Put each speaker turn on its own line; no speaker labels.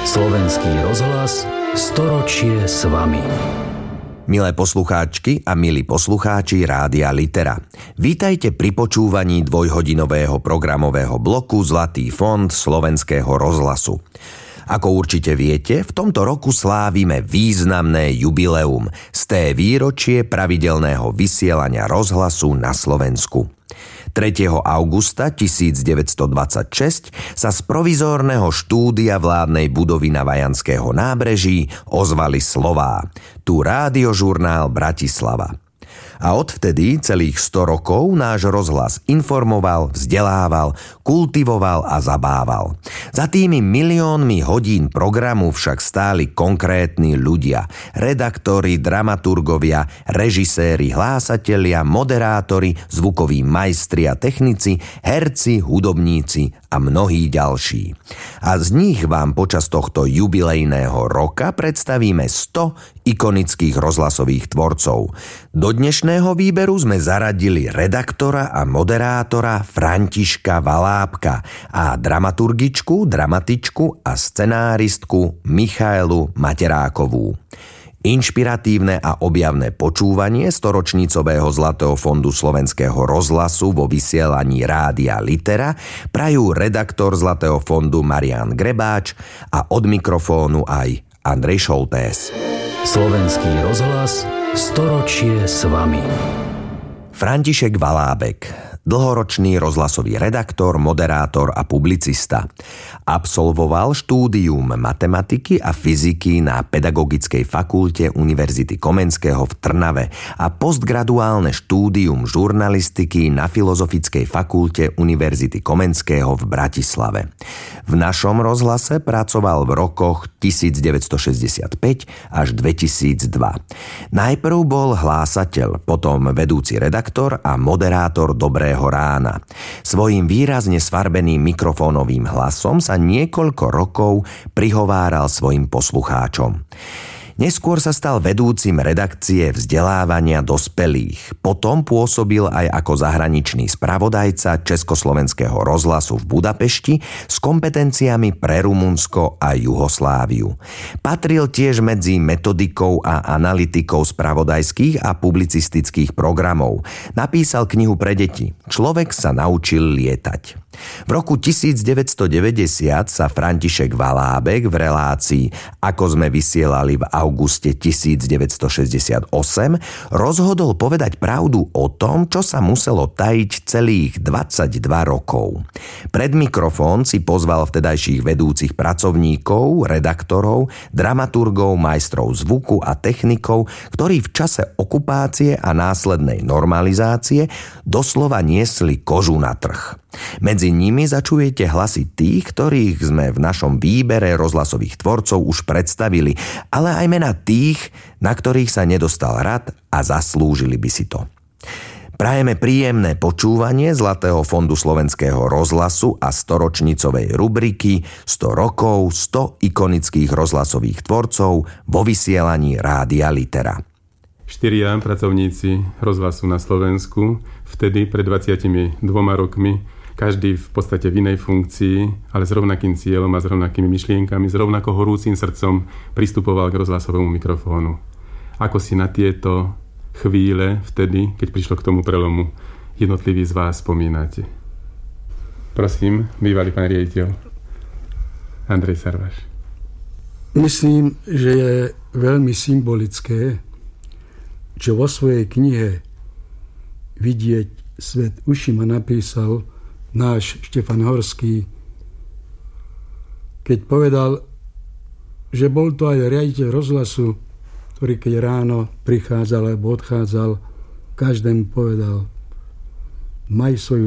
Slovenský rozhlas, storočie s vami.
Milé poslucháčky a milí poslucháči Rádia Litera. Vítajte pri počúvaní dvojhodinového programového bloku Zlatý fond Slovenského rozhlasu. Ako určite viete, v tomto roku slávime významné jubileum, sté výročie pravidelného vysielania rozhlasu na Slovensku. 3. augusta 1926 sa z provizórneho štúdia vládnej budovy na Vajanského nábreží ozvali slová: Tu rádiožurnál Bratislava. A odvtedy celých 100 rokov náš rozhlas informoval, vzdelával, kultivoval a zabával. Za tými miliónmi hodín programu však stáli konkrétni ľudia, redaktori, dramaturgovia, režiséri, hlásatelia, moderátori, zvukoví majstri a technici, herci, hudobníci a mnohí ďalší. A z nich vám počas tohto jubilejného roka predstavíme 100 ikonických rozhlasových tvorcov. Do dnešného výberu sme zaradili redaktora a moderátora Františka Valábka a dramaturgičku, dramatičku a scenáristku Michaelu Materákovú. Inšpiratívne a objavné počúvanie storočnicového Zlatého fondu Slovenského rozhlasu vo vysielaní Rádia Litera prajú redaktor Zlatého fondu Marián Grebáč a od mikrofónu aj Andrej Šoltés.
Slovenský rozhlas, storočie s vami.
František Valábek, dlhoročný rozhlasový redaktor, moderátor a publicista. Absolvoval štúdium matematiky a fyziky na Pedagogickej fakulte Univerzity Komenského v Trnave a postgraduálne štúdium žurnalistiky na Filozofickej fakulte Univerzity Komenského v Bratislave. V našom rozhlase pracoval v rokoch 1965 až 2002. Najprv bol hlásateľ, potom vedúci redaktor a moderátor Dobrého rána. Svojím výrazne sfarbeným mikrofónovým hlasom sa niekoľko rokov prihováral svojim poslucháčom. Neskôr sa stal vedúcim redakcie vzdelávania dospelých. Potom pôsobil aj ako zahraničný spravodajca Československého rozhlasu v Budapešti s kompetenciami pre Rumunsko a Jugosláviu. Patril tiež medzi metodikou a analytikou spravodajských a publicistických programov. Napísal knihu pre deti Človek sa naučil lietať. V roku 1990 sa František Valábek v relácii Ako sme vysielali v auguste 1968 rozhodol povedať pravdu o tom, čo sa muselo tajiť celých 22 rokov. Pred mikrofón si pozval vtedajších vedúcich pracovníkov, redaktorov, dramaturgov, majstrov zvuku a technikov, ktorí v čase okupácie a následnej normalizácie doslova niesli kožu na trh. Medzi nimi začujete hlasy tých, ktorých sme v našom výbere rozhlasových tvorcov už predstavili, ale aj mená tých, na ktorých sa nedostal rad a zaslúžili by si to. Prajeme príjemné počúvanie Zlatého fondu Slovenského rozhlasu a storočnicovej rubriky 100 rokov, 100 ikonických rozhlasových tvorcov vo vysielaní Rádia Litera.
4 pracovníci rozhlasu na Slovensku, vtedy pred 22 rokmi, každý v podstate v inej funkcii, ale s rovnakým cieľom a s rovnakými myšlienkami, s rovnako horúcim srdcom pristupoval k rozhlasovému mikrofónu. Ako si na tieto chvíle vtedy, keď prišlo k tomu prelomu, jednotliví z vás spomínate? Prosím, bývalý pán riaditeľ Andrej Sarvaš.
Myslím, že je veľmi symbolické, čo vo svojej knihe Vidieť svet ušima napísal náš Štefan Horský, keď povedal, že bol to aj riaditeľ rozhlasu, ktorý keď ráno prichádzal alebo odchádzal, každému povedal: maj svoju